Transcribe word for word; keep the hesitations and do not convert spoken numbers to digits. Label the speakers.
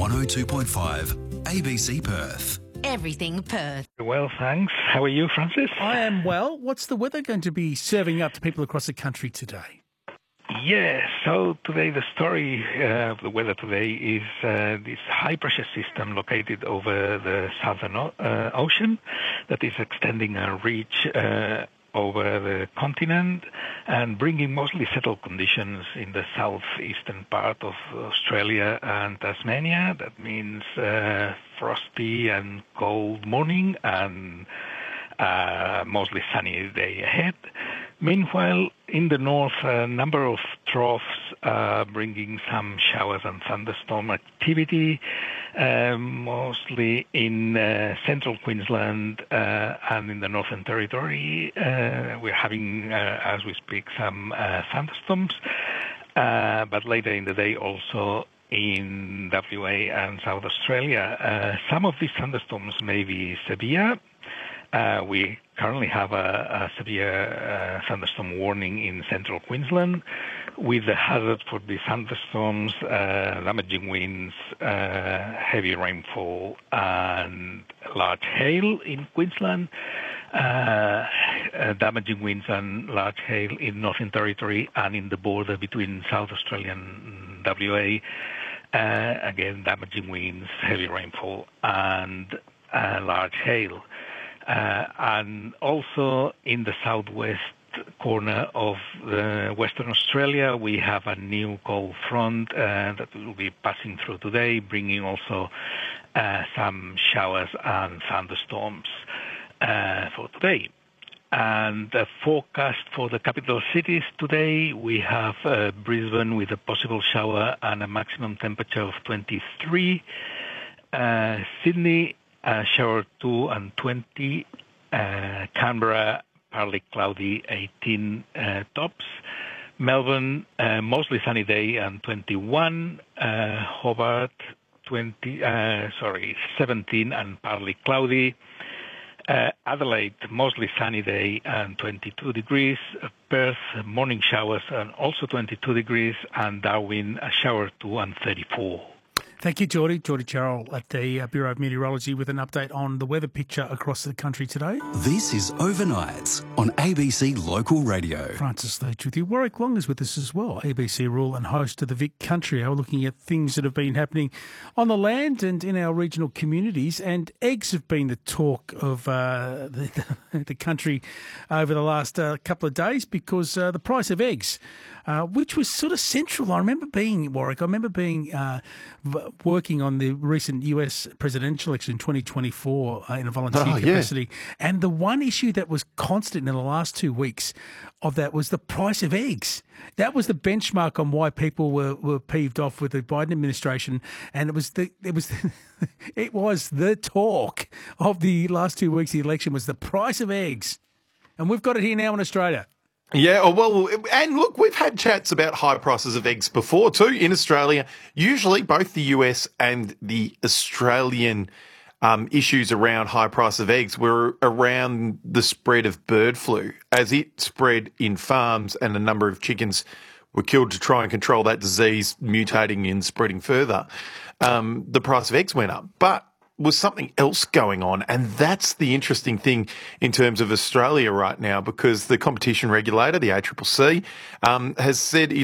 Speaker 1: one oh two point five, A B C Perth.
Speaker 2: Everything Perth.
Speaker 3: Well, thanks. How are you, Francis?
Speaker 4: I am well. What's the weather going to be serving up to people across the country today?
Speaker 3: Yeah, so today the story uh, of the weather today is uh, this high-pressure system located over the Southern o- uh, Ocean that is extending a reach uh, over the continent and bringing mostly settled conditions in the southeastern part of Australia and Tasmania. That means uh, frosty and cold morning and uh, mostly sunny day ahead. Meanwhile, in the north, a number of troughs uh, bringing some showers and thunderstorm activity, uh, mostly in uh, central Queensland uh, and in the Northern Territory. Uh, we're having, uh, as we speak, some uh, thunderstorms, uh, but later in the day also in W A and South Australia. Uh, some of these thunderstorms may be severe. Uh, we currently have a, a severe uh, thunderstorm warning in central Queensland with the hazard for the thunderstorms, uh, damaging winds, uh, heavy rainfall and large hail in Queensland, uh, uh, damaging winds and large hail in Northern Territory and in the border between South Australia and W A. Uh, again, damaging winds, heavy rainfall and uh, large hail. Uh, and also in the southwest corner of the Western Australia, we have a new cold front uh, that will be passing through today, bringing also uh, some showers and thunderstorms uh, for today. And the forecast for the capital cities today, we have uh, Brisbane with a possible shower and a maximum temperature of twenty-three. Uh, Sydney, Uh, shower two and twenty, uh, Canberra partly cloudy eighteen uh, tops, Melbourne uh, mostly sunny day and twenty-one, uh, Hobart twenty, uh, sorry seventeen and partly cloudy, uh, Adelaide mostly sunny day and twenty-two degrees, Perth morning showers and also twenty-two degrees, and Darwin a shower two and thirty-four.
Speaker 4: Thank you, Geordie. Geordie Charles at the uh, Bureau of Meteorology with an update on the weather picture across the country today.
Speaker 1: This is Overnights on A B C Local Radio.
Speaker 4: Francis Leach with you. Warwick Long is with us as well, A B C rural and host of the Vic Country Hour, looking at things that have been happening on the land and in our regional communities. And eggs have been the talk of uh, the, the country over the last uh, couple of days because uh, the price of eggs, uh, which was sort of central. I remember being, Warwick, I remember being uh, working on the recent U S presidential election in twenty twenty-four uh, in a volunteer
Speaker 5: oh,
Speaker 4: capacity.
Speaker 5: Yeah.
Speaker 4: And the one issue that was constant in the last two weeks of that was the price of eggs. That was the benchmark on why people were, were peeved off with the Biden administration. And it was the it was it was the talk of the last two weeks of the election was the price of eggs. And we've got it here now in Australia.
Speaker 5: Yeah, oh, well, and look, we've had chats about high prices of eggs before too in Australia. Usually both the U S and the Australian um, issues around high price of eggs were around the spread of bird flu as it spread in farms and a number of chickens were killed to try and control that disease mutating and spreading further. Um, the price of eggs went up, but was something else going on. And that's the interesting thing in terms of Australia right now, because the competition regulator, the A C C C, um, has said